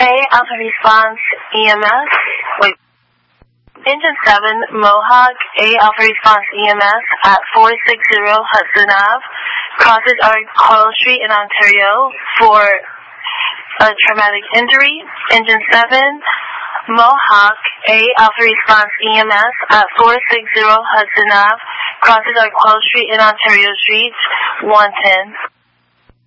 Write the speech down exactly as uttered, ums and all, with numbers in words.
A, Alpha Response E M S. Wait. Engine seven, Mohawk, A, Alpha Response E M S at four sixty Hudson Avenue. Crosses our Coil Street in Ontario for a traumatic injury. Engine seven, Mohawk, A, Alpha Response E M S at four sixty Hudson Avenue. Crosses our Coil Street in Ontario Street, one ten.